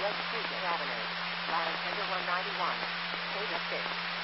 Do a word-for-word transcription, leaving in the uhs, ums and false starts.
West Street Avenue. Line tender one ninety-one. Pay the six.